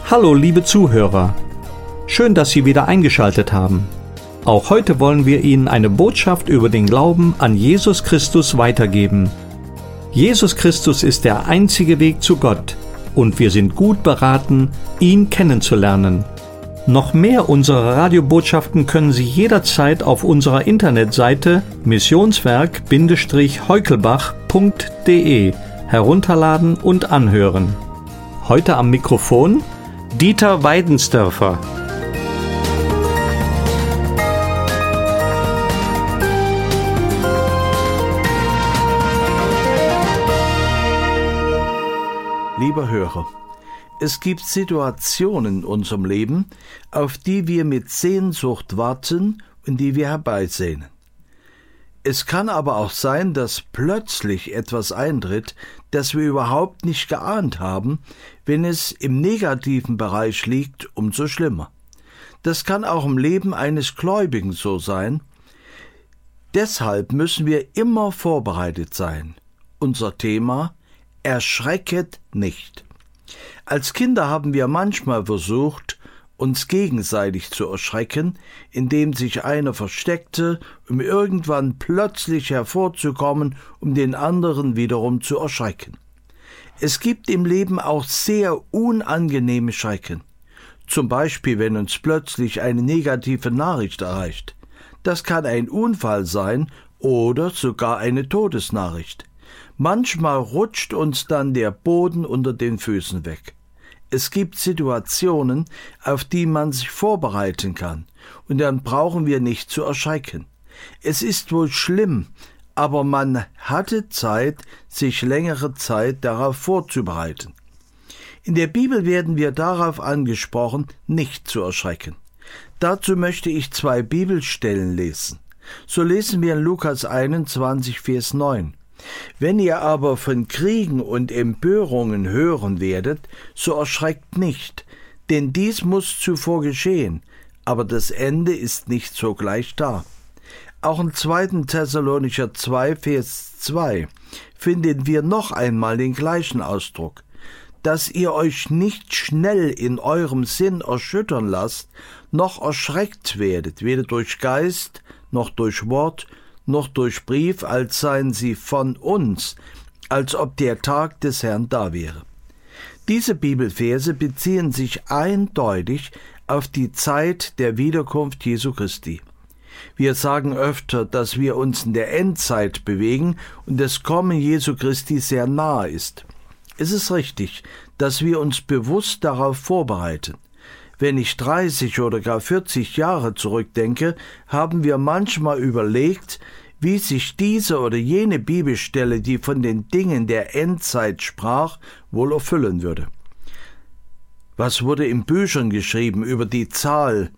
Hallo liebe Zuhörer, schön, dass Sie wieder eingeschaltet haben. Auch heute wollen wir Ihnen eine Botschaft über den Glauben an Jesus Christus weitergeben. Jesus Christus ist der einzige Weg zu Gott und wir sind gut beraten, ihn kennenzulernen. Noch mehr unserer Radiobotschaften können Sie jederzeit auf unserer Internetseite missionswerk-heukelbach.de herunterladen und anhören. Heute am Mikrofon Dieter Weidensdörfer. Lieber Hörer, es gibt Situationen in unserem Leben, auf die wir mit Sehnsucht warten und die wir herbeisehnen. Es kann aber auch sein, dass plötzlich etwas eintritt, das wir überhaupt nicht geahnt haben. Wenn es im negativen Bereich liegt, umso schlimmer. Das kann auch im Leben eines Gläubigen so sein. Deshalb müssen wir immer vorbereitet sein. Unser Thema: Erschrecket nicht. Als Kinder haben wir manchmal versucht, uns gegenseitig zu erschrecken, indem sich einer versteckte, um irgendwann plötzlich hervorzukommen, um den anderen wiederum zu erschrecken. Es gibt im Leben auch sehr unangenehme Schrecken. Zum Beispiel, wenn uns plötzlich eine negative Nachricht erreicht. Das kann ein Unfall sein oder sogar eine Todesnachricht. Manchmal rutscht uns dann der Boden unter den Füßen weg. Es gibt Situationen, auf die man sich vorbereiten kann, und dann brauchen wir nicht zu erschrecken. Es ist wohl schlimm, aber man hatte Zeit, sich längere Zeit darauf vorzubereiten. In der Bibel werden wir darauf angesprochen, nicht zu erschrecken. Dazu möchte ich 2 Bibelstellen lesen. So lesen wir in Lukas 21, Vers 9. Wenn ihr aber von Kriegen und Empörungen hören werdet, so erschreckt nicht, denn dies muss zuvor geschehen, aber das Ende ist nicht sogleich da. Auch in 2. Thessalonicher 2, Vers 2 finden wir noch einmal den gleichen Ausdruck, dass ihr euch nicht schnell in eurem Sinn erschüttern lasst, noch erschreckt werdet, weder durch Geist, noch durch Wort, noch durch Brief, als seien sie von uns, als ob der Tag des Herrn da wäre. Diese Bibelverse beziehen sich eindeutig auf die Zeit der Wiederkunft Jesu Christi. Wir sagen öfter, dass wir uns in der Endzeit bewegen und das Kommen Jesu Christi sehr nahe ist. Es ist richtig, dass wir uns bewusst darauf vorbereiten. Wenn ich 30 oder gar 40 Jahre zurückdenke, haben wir manchmal überlegt, wie sich diese oder jene Bibelstelle, die von den Dingen der Endzeit sprach, wohl erfüllen würde. Was wurde in Büchern geschrieben über die Zahl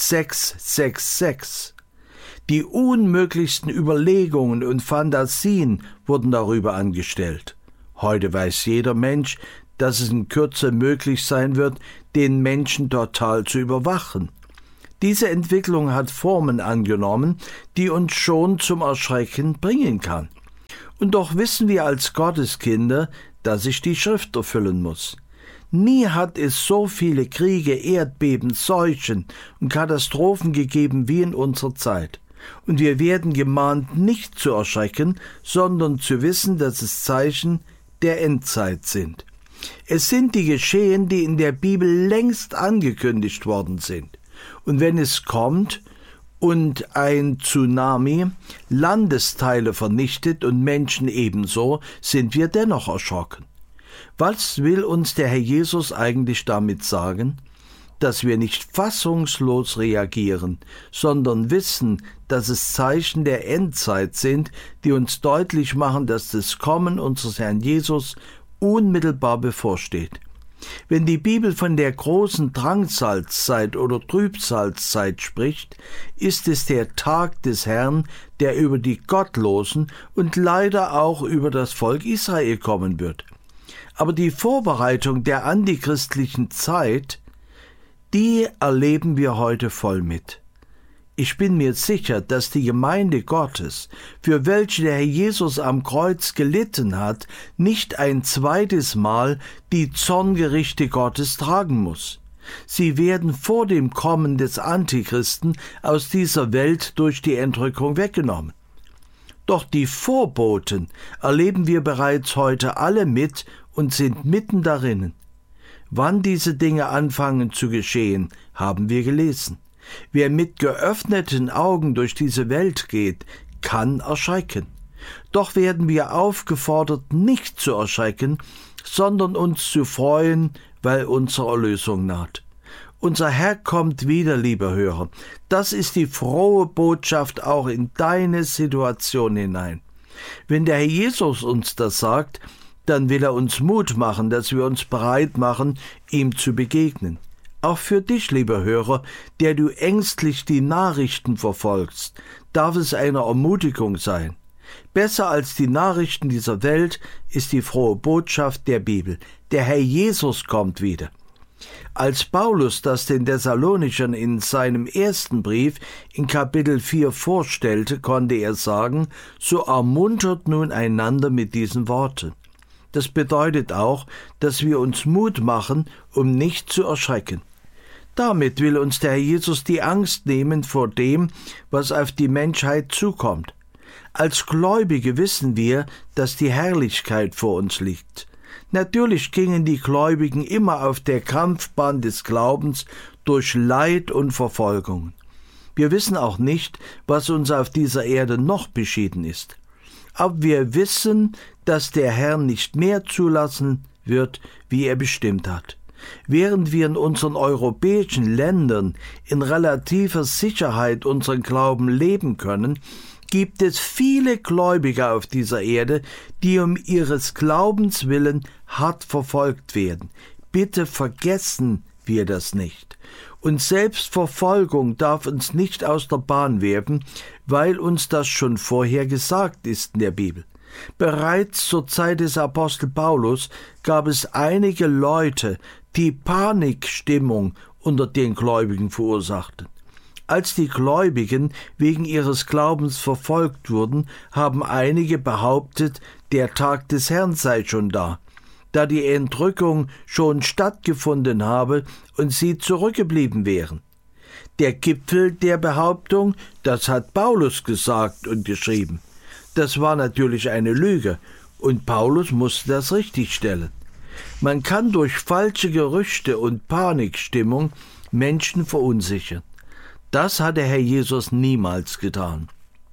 666? Die unmöglichsten Überlegungen und Fantasien wurden darüber angestellt. Heute weiß jeder Mensch, dass es in Kürze möglich sein wird, den Menschen total zu überwachen. Diese Entwicklung hat Formen angenommen, die uns schon zum Erschrecken bringen kann. Und doch wissen wir als Gotteskinder, dass sich die Schrift erfüllen muss. Nie hat es so viele Kriege, Erdbeben, Seuchen und Katastrophen gegeben wie in unserer Zeit. Und wir werden gemahnt, nicht zu erschrecken, sondern zu wissen, dass es Zeichen der Endzeit sind. Es sind die Geschehen, die in der Bibel längst angekündigt worden sind. Und wenn es kommt und ein Tsunami Landesteile vernichtet und Menschen ebenso, sind wir dennoch erschrocken. Was will uns der Herr Jesus eigentlich damit sagen? Dass wir nicht fassungslos reagieren, sondern wissen, dass es Zeichen der Endzeit sind, die uns deutlich machen, dass das Kommen unseres Herrn Jesus unmittelbar bevorsteht. Wenn die Bibel von der großen Drangsalzzeit oder Trübsalzeit spricht, ist es der Tag des Herrn, der über die Gottlosen und leider auch über das Volk Israel kommen wird. Aber die Vorbereitung der antichristlichen Zeit, die erleben wir heute voll mit. Ich bin mir sicher, dass die Gemeinde Gottes, für welche der Herr Jesus am Kreuz gelitten hat, nicht ein zweites Mal die Zorngerichte Gottes tragen muss. Sie werden vor dem Kommen des Antichristen aus dieser Welt durch die Entrückung weggenommen. Doch die Vorboten erleben wir bereits heute alle mit und sind mitten darin. Wann diese Dinge anfangen zu geschehen, haben wir gelesen. Wer mit geöffneten Augen durch diese Welt geht, kann erschrecken. Doch werden wir aufgefordert, nicht zu erschrecken, sondern uns zu freuen, weil unsere Erlösung naht. Unser Herr kommt wieder, liebe Hörer. Das ist die frohe Botschaft auch in deine Situation hinein. Wenn der Herr Jesus uns das sagt, dann will er uns Mut machen, dass wir uns bereit machen, ihm zu begegnen. Auch für dich, lieber Hörer, der du ängstlich die Nachrichten verfolgst, darf es eine Ermutigung sein. Besser als die Nachrichten dieser Welt ist die frohe Botschaft der Bibel. Der Herr Jesus kommt wieder. Als Paulus das den Thessalonichern in seinem ersten Brief in Kapitel 4 vorstellte, konnte er sagen, so ermuntert nun einander mit diesen Worten. Das bedeutet auch, dass wir uns Mut machen, um nicht zu erschrecken. Damit will uns der Herr Jesus die Angst nehmen vor dem, was auf die Menschheit zukommt. Als Gläubige wissen wir, dass die Herrlichkeit vor uns liegt. Natürlich gingen die Gläubigen immer auf der Kampfbahn des Glaubens durch Leid und Verfolgung. Wir wissen auch nicht, was uns auf dieser Erde noch beschieden ist. Aber wir wissen, dass der Herr nicht mehr zulassen wird, wie er bestimmt hat. Während wir in unseren europäischen Ländern in relativer Sicherheit unseren Glauben leben können, gibt es viele Gläubige auf dieser Erde, die um ihres Glaubens willen hart verfolgt werden. Bitte vergessen wir das nicht. Und selbst Verfolgung darf uns nicht aus der Bahn werfen, weil uns das schon vorher gesagt ist in der Bibel. Bereits zur Zeit des Apostel Paulus gab es einige Leute, die Panikstimmung unter den Gläubigen verursachten. Als die Gläubigen wegen ihres Glaubens verfolgt wurden, haben einige behauptet, der Tag des Herrn sei schon da, da die Entrückung schon stattgefunden habe und sie zurückgeblieben wären. Der Gipfel der Behauptung, das hat Paulus gesagt und geschrieben. Das war natürlich eine Lüge, und Paulus musste das richtigstellen. Man kann durch falsche Gerüchte und Panikstimmung Menschen verunsichern. Das hat der Herr Jesus niemals getan.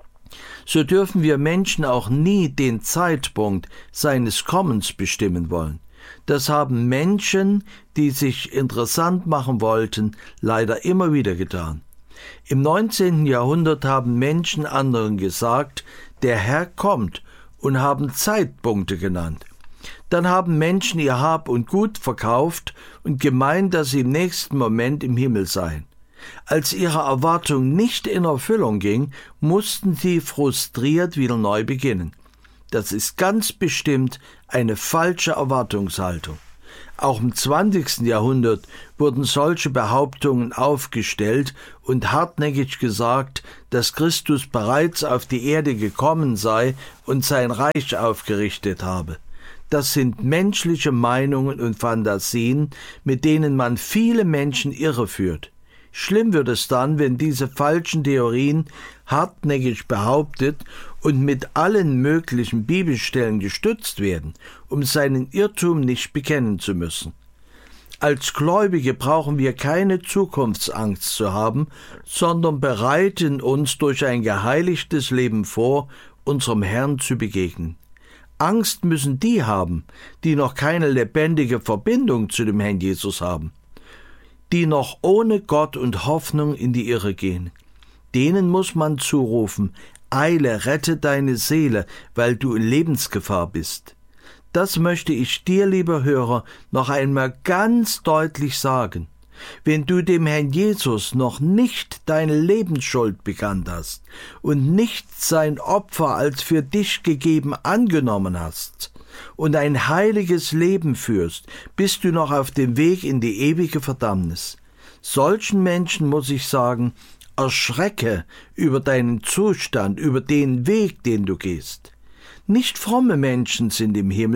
So dürfen wir Menschen auch nie den Zeitpunkt seines Kommens bestimmen wollen. Das haben Menschen, die sich interessant machen wollten, leider immer wieder getan. Im 19. Jahrhundert haben Menschen anderen gesagt, der Herr kommt, und haben Zeitpunkte genannt. Dann haben Menschen ihr Hab und Gut verkauft und gemeint, dass sie im nächsten Moment im Himmel seien. Als ihre Erwartung nicht in Erfüllung ging, mussten sie frustriert wieder neu beginnen. Das ist ganz bestimmt eine falsche Erwartungshaltung. Auch im 20. Jahrhundert wurden solche Behauptungen aufgestellt und hartnäckig gesagt, dass Christus bereits auf die Erde gekommen sei und sein Reich aufgerichtet habe. Das sind menschliche Meinungen und Fantasien, mit denen man viele Menschen irreführt. Schlimm wird es dann, wenn diese falschen Theorien hartnäckig behauptet und mit allen möglichen Bibelstellen gestützt werden, um seinen Irrtum nicht bekennen zu müssen. Als Gläubige brauchen wir keine Zukunftsangst zu haben, sondern bereiten uns durch ein geheiligtes Leben vor, unserem Herrn zu begegnen. Angst müssen die haben, die noch keine lebendige Verbindung zu dem Herrn Jesus haben, die noch ohne Gott und Hoffnung in die Irre gehen. Denen muss man zurufen, eile, rette deine Seele, weil du in Lebensgefahr bist. Das möchte ich dir, lieber Hörer, noch einmal ganz deutlich sagen. Wenn du dem Herrn Jesus noch nicht deine Lebensschuld bekannt hast und nicht sein Opfer als für dich gegeben angenommen hast und ein heiliges Leben führst, bist du noch auf dem Weg in die ewige Verdammnis. Solchen Menschen muss ich sagen, erschrecke über deinen Zustand, über den Weg, den du gehst. Nicht fromme Menschen sind im Himmel,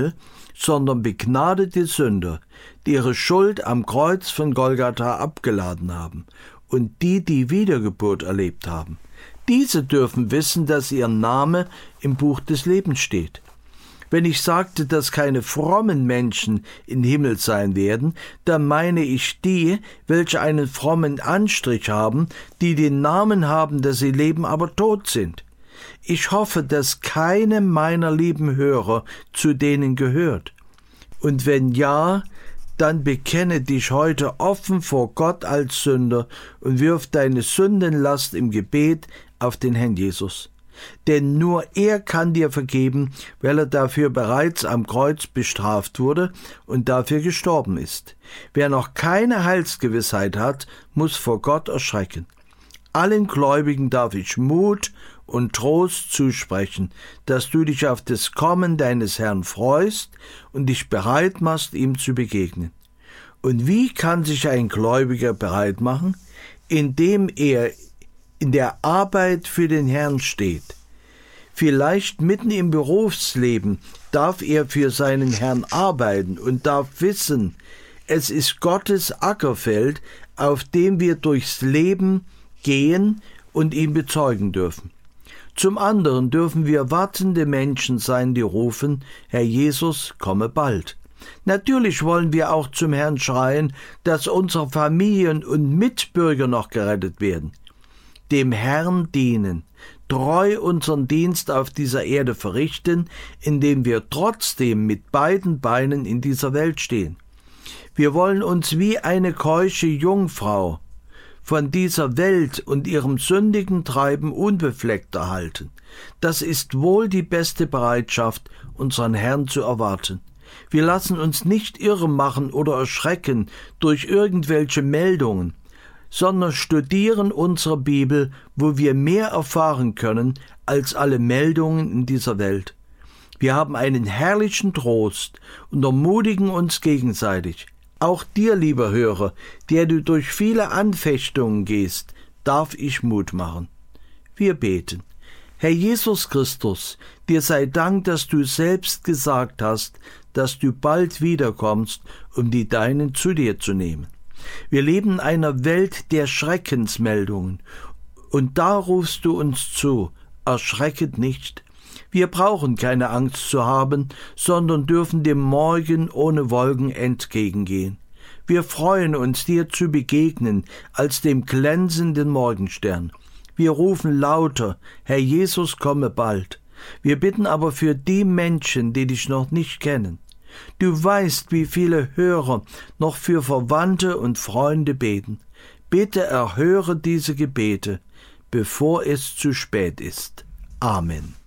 sondern begnadete Sünder, die ihre Schuld am Kreuz von Golgatha abgeladen haben und die Wiedergeburt erlebt haben. Diese dürfen wissen, dass ihr Name im Buch des Lebens steht. Wenn ich sagte, dass keine frommen Menschen im Himmel sein werden, dann meine ich die, welche einen frommen Anstrich haben, die den Namen haben, dass sie leben, aber tot sind. Ich hoffe, dass keine meiner lieben Hörer zu denen gehört. Und wenn ja, dann bekenne dich heute offen vor Gott als Sünder und wirf deine Sündenlast im Gebet auf den Herrn Jesus. Denn nur er kann dir vergeben, weil er dafür bereits am Kreuz bestraft wurde und dafür gestorben ist. Wer noch keine Heilsgewissheit hat, muss vor Gott erschrecken. Allen Gläubigen darf ich Mut und Trost zusprechen, dass du dich auf das Kommen deines Herrn freust und dich bereit machst, ihm zu begegnen. Und wie kann sich ein Gläubiger bereit machen? Indem er in der Arbeit für den Herrn steht. Vielleicht mitten im Berufsleben darf er für seinen Herrn arbeiten und darf wissen, es ist Gottes Ackerfeld, auf dem wir durchs Leben gehen und ihn bezeugen dürfen. Zum anderen dürfen wir wartende Menschen sein, die rufen, Herr Jesus, komme bald. Natürlich wollen wir auch zum Herrn schreien, dass unsere Familien und Mitbürger noch gerettet werden. Dem Herrn dienen, treu unseren Dienst auf dieser Erde verrichten, indem wir trotzdem mit beiden Beinen in dieser Welt stehen. Wir wollen uns wie eine keusche Jungfrau von dieser Welt und ihrem sündigen Treiben unbefleckt erhalten. Das ist wohl die beste Bereitschaft, unseren Herrn zu erwarten. Wir lassen uns nicht irre machen oder erschrecken durch irgendwelche Meldungen, sondern studieren unsere Bibel, wo wir mehr erfahren können als alle Meldungen in dieser Welt. Wir haben einen herrlichen Trost und ermutigen uns gegenseitig. Auch dir, lieber Hörer, der du durch viele Anfechtungen gehst, darf ich Mut machen. Wir beten. Herr Jesus Christus, dir sei Dank, dass du selbst gesagt hast, dass du bald wiederkommst, um die Deinen zu dir zu nehmen. Wir leben in einer Welt der Schreckensmeldungen, und da rufst du uns zu, erschrecket nicht. Wir brauchen keine Angst zu haben, sondern dürfen dem Morgen ohne Wolken entgegengehen. Wir freuen uns, dir zu begegnen, als dem glänzenden Morgenstern. Wir rufen lauter, Herr Jesus, komme bald. Wir bitten aber für die Menschen, die dich noch nicht kennen. Du weißt, wie viele Hörer noch für Verwandte und Freunde beten. Bitte erhöre diese Gebete, bevor es zu spät ist. Amen.